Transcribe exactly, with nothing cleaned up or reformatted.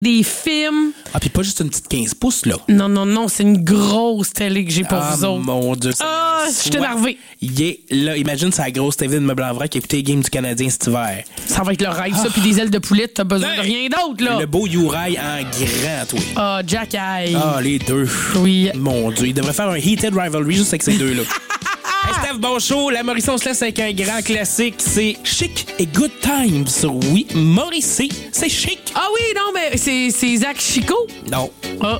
des films. Ah, puis pas juste une petite quinze pouces, là. Non, non, non, c'est une grosse télé que j'ai pour ah, vous autres. mon Dieu. Ah, je suis énervé. Il est là, imagine sa grosse T V de meuble en vrac qui a écouté les games du Canadien cet hiver. Ça va être le rêve, ça, puis des ailes de poulet, t'as besoin Hey! de rien d'autre, là. Le beau Uri en grand, toi. Ah, Jack Eye. Ah, les deux. Oui. Mon Dieu, il devrait faire un heated rivalry juste avec ces deux-là. Hey Steph, bon show. La Morrissey, on se laisse avec un grand classique. C'est Chic et Good Times. Oui, Morrissey, c'est chic. Ah oui, non, mais c'est, c'est Zach Chico. Non. Ah.